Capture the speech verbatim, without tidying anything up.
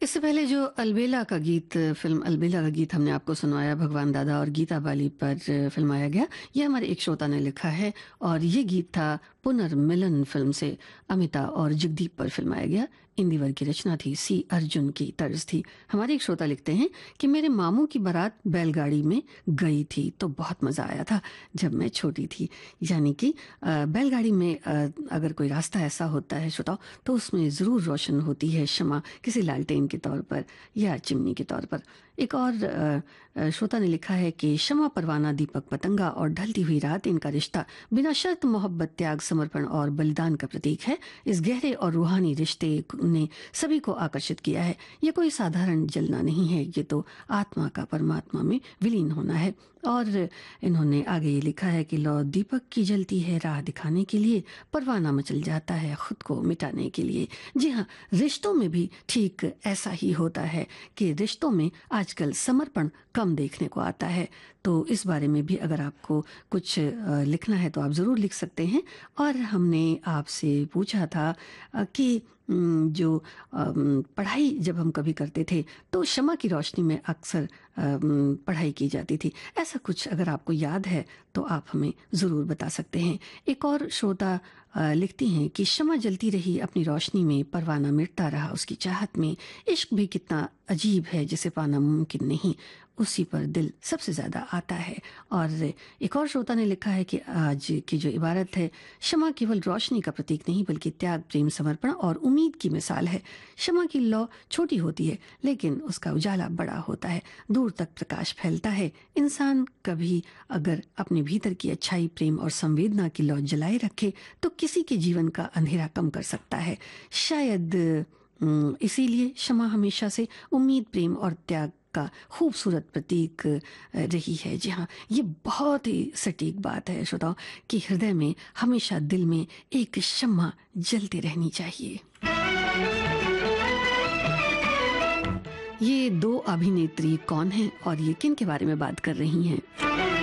इससे पहले जो अलबेला का गीत फ़िल्म अलबेला का गीत हमने आपको सुनवाया, भगवान दादा और गीता बाली पर फ़िल्माया गया। ये हमारे एक श्रोता ने लिखा है और ये गीत था पुनर्मिलन फ़िल्म से अमिता और जगदीप पर फ़िल्माया गया। इंदिवर की रचना थी, सी अर्जुन की तर्ज थी। हमारे एक श्रोता लिखते हैं कि मेरे मामू की बारात बैलगाड़ी में गई थी तो बहुत मज़ा आया था जब मैं छोटी थी। यानी कि अ, बैलगाड़ी में अ, अगर कोई रास्ता ऐसा होता है श्रोताओ, तो उसमें ज़रूर रोशन होती है शमा, किसी लालटेन के तौर पर या चिमनी के तौर पर। एक और अ, अ, श्रोता ने लिखा है कि शमा, परवाना, दीपक, पतंगा और ढलती हुई रात, इनका रिश्ता बिना शर्त मोहब्बत, त्याग, समर्पण और बलिदान का प्रतीक है। इस गहरे और रूहानी रिश्ते ने सभी को आकर्षित किया है। ये कोई साधारण जलना नहीं है, ये तो आत्मा का परमात्मा में विलीन होना है। और इन्होंने आगे ये लिखा है कि लौ दीपक की जलती है राह दिखाने के लिए, परवाना मचल जाता है खुद को मिटाने के लिए। जी हाँ, रिश्तों में भी ठीक ऐसा ही होता है कि रिश्तों में आजकल समर्पण कम देखने को आता है। तो इस बारे में भी अगर आपको कुछ अ, लिखना है तो आप ज़रूर लिख सकते हैं। और हमने आपसे पूछा था अ, कि उम, जो अम, पढ़ाई जब हम कभी करते थे तो शमा की रोशनी में अक्सर अम, पढ़ाई की जाती थी। ऐसा कुछ अगर आपको याद है तो आप हमें ज़रूर बता सकते हैं। एक और श्रोता अ, लिखती हैं कि शमा जलती रही अपनी रोशनी में, परवाना मिटता रहा उसकी चाहत में। इश्क भी कितना अजीब है जिसे पाना मुमकिन नहीं, उसी पर दिल सबसे ज़्यादा आता है। और एक और श्रोता ने लिखा है कि आज की जो इबारत है, शमा केवल रोशनी का प्रतीक नहीं बल्कि त्याग, प्रेम, समर्पण और उम्मीद की मिसाल है। शमा की लौ छोटी होती है लेकिन उसका उजाला बड़ा होता है, दूर तक प्रकाश फैलता है। इंसान कभी अगर अपने भीतर की अच्छाई, प्रेम और संवेदना की लौ जलाए रखे तो किसी के जीवन का अंधेरा कम कर सकता है। शायद अम, इसीलिए शमा हमेशा से उम्मीद, प्रेम और त्याग का खूबसूरत प्रतीक अ, रही है। जी हाँ, ये बहुत ही सटीक बात है श्रोताओ कि हृदय में हमेशा, दिल में एक शम्मा जलती रहनी चाहिए। ये दो अभिनेत्री कौन हैं और ये किन के बारे में बात कर रही हैं?